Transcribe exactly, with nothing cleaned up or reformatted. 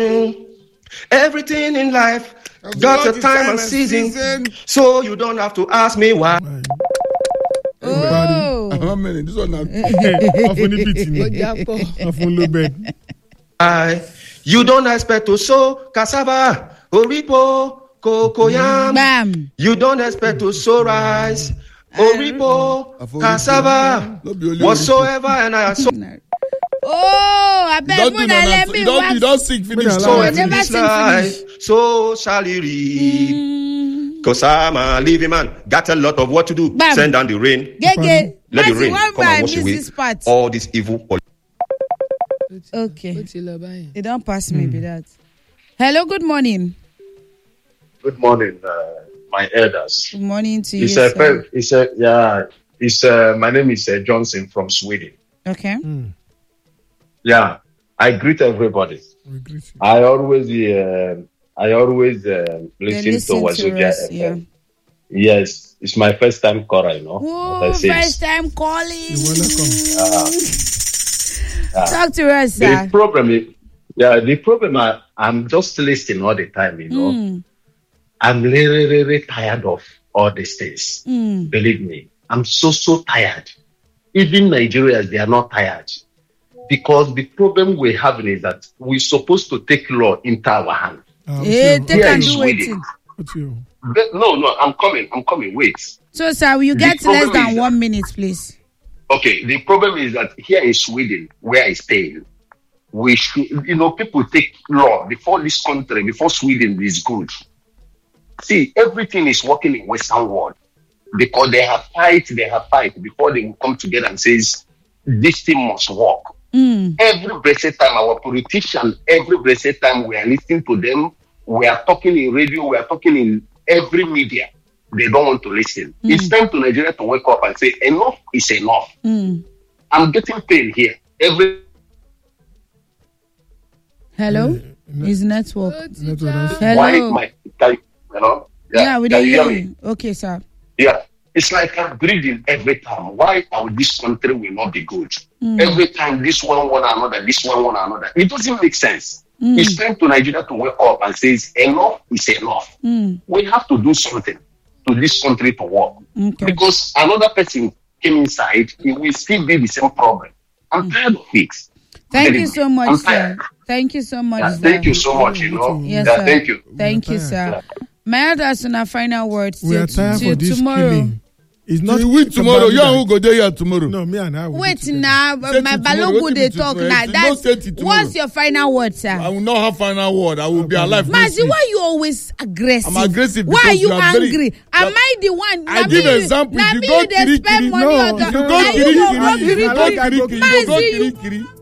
Everything in life got a time and season, season, so you don't have to ask me why. Oh, this one now. I, you don't expect to sow cassava, oripo, cocoyam. Bam. You don't expect to sow rice, oripo, cassava, whatsoever, and I sow. Oh, I bet don't do let that. me You don't, you don't sing finish. So in this life, so shall he read. Because I'm a living man, got a lot of what to do. Bam. Send down the rain. Yeah, yeah. Let the rain One come and wash away part. all this evil. Okay. They don't pass me, be that. Hello, good morning. Good morning, uh, my elders. Good morning to it's you. A, Sir. it's a, yeah, it's a, my name is uh, Johnson from Sweden. Okay. Mm. Yeah, I greet everybody. Greet I always, uh, I always uh, listen, listen to Wazobia us, F M. yeah. Yes, it's my first time caller, you know. Whoa, first time calling. You're welcome. Uh, Talk to us, the sir. problem is, yeah, the problem I, I'm just listening all the time, you know. Mm. I'm really, really tired of all these things. Mm. Believe me, I'm so, so tired. Even Nigerians, they are not tired. Because the problem we're having is that we're supposed to take law into our hand. Um, Hey, so, they Here can in do Sweden. it. what's you? But no, no, I'm coming, I'm coming, wait. So, sir, will you The get less problem than is- one minute, please? Okay, the problem is that here in Sweden, where I stay, we should, you know, people take law before this country, before Sweden is good. See, everything is working in Western world because they have fight, they have fight before they will come together and says, this thing must work. Mm. Every blessed time, our politicians, every blessed time we are listening to them, we are talking in radio, we are talking in every media. They don't want to listen. Mm. It's time to Nigeria to wake up and say, enough is enough. Mm. I'm getting pain here. Every Hello? His network. Network. why Hello? my you know? Yeah, we can don't you hear hear me? you. Okay, sir. Yeah. It's like I'm breathing every time. Why our this country will not be good? Mm. Every time this one one another, this one one another. It doesn't make sense. Mm. It's time to Nigeria to wake up and says enough is enough. Mm. We have to do something to this country to work. Okay. Because another person came inside, it will still be the same problem. I'm tired of it. Thank Anyway, you so much, I'm sir. tired. Thank you so much, Yeah, sir. thank you so much, you know. Yes, yeah, sir. thank you. Thank you, We are sir. My elders on our final words. We are till- tired till for this tomorrow. killing. It's not You win tomorrow. about You that- and who go there here tomorrow? No, me and I will Wait be together. now, Say my till tomorrow, balogu wait they till talk tomorrow. now. If you That's don't say till tomorrow, what's your final word, I sir? will not have final word. I will be alive. no Mazi, sleep. why you always aggressive? I'm aggressive Why are because you you are very- angry? Am I the one? I Na give me example. Na If you me go they kiri spend kiri, money no, on the. if you You go go na kiri you go kiri. go If you kiri go kiri. kiri kiri, you go Mazi, you- kiri kiri.